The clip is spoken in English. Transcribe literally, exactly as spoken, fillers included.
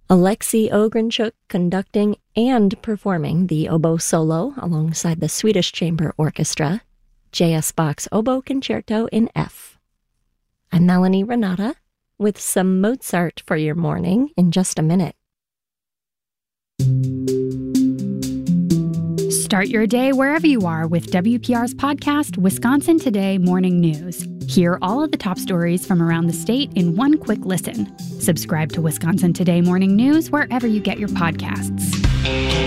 Alexei Ogrenchuk conducting and performing the oboe solo alongside the Swedish Chamber Orchestra, J S Bach's Oboe Concerto in F. I'm Melanie Renata with some Mozart for your morning in just a minute. Start your day wherever you are with W P R's podcast, Wisconsin Today Morning News. Hear all of the top stories from around the state in one quick listen. Subscribe to Wisconsin Today Morning News wherever you get your podcasts.